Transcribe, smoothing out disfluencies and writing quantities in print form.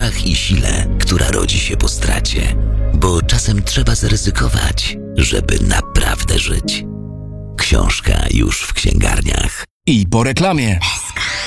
siłach i sile, która rodzi się po stracie. Bo czasem trzeba zaryzykować, żeby naprawdę żyć. Książka już w księgarniach. I po reklamie.